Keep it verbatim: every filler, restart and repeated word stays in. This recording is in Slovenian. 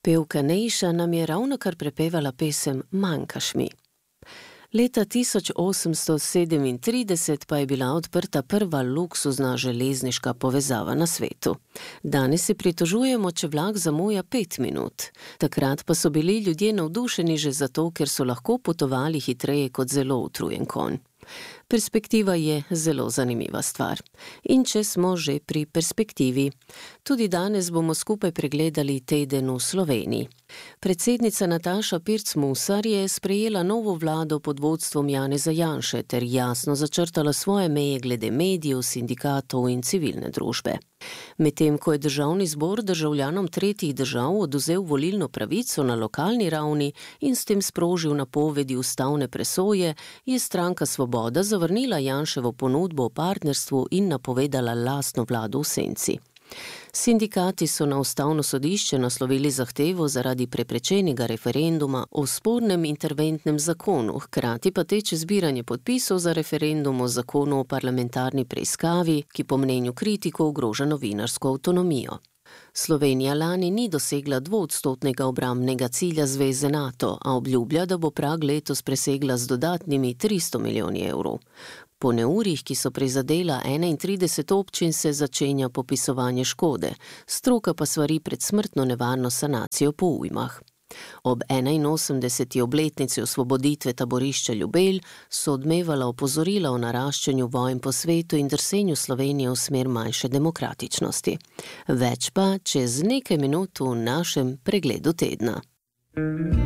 Pevka Nejša nam je ravnokar prepevala pesem Manjkaš mi. Leta tisoč osemsto sedemintrideset pa je bila odprta prva luksuzna železniška povezava na svetu. Danes se pritožujemo, če vlak zamuja pet minut. Takrat pa so bili ljudje navdušeni že zato, ker so lahko potovali hitreje kot zelo utrujen konj. Perspektiva je zelo zanimiva stvar. In če smo že pri perspektivi, tudi danes bomo skupaj pregledali teden v Sloveniji. Predsednica Nataša Pirc Musar je sprejela novo vlado pod vodstvom Janeza Janše ter jasno začrtala svoje meje glede medijev, sindikatov in civilne družbe. Medtem ko je državni zbor državljanom tretjih držav odvzel volilno pravico na lokalni ravni in s tem sprožil napovedi ustavne presoje, je stranka Svoboda zavrnila Janševo ponudbo o partnerstvu in napovedala lastno vlado v senci. Sindikati so na ustavno sodišče naslovili zahtevo zaradi preprečenega referenduma o spornem interventnem zakonu, hkrati pa teče zbiranje podpisov za referendum o zakonu o parlamentarni preiskavi, ki po mnenju kritikov ogroža novinarsko avtonomijo. Slovenija lani ni dosegla dvoodstotnega obrambnega cilja zveze NATO, a obljublja, da bo prag letos presegla z dodatnimi tristo milijoni evrov. Po neurjih, ki so prizadela enaintrideset občin, se začenja popisovanje škode, stroka pa svari pred smrtno nevarno sanacijo po ujmah. Ob enainosemdeseti obletnici osvoboditve taborišča Ljubelj so odmevala opozorila o naraščanju vojn po svetu in drsenju Slovenije v smer manjše demokratičnosti. Več pa čez nekaj minut v našem pregledu tedna.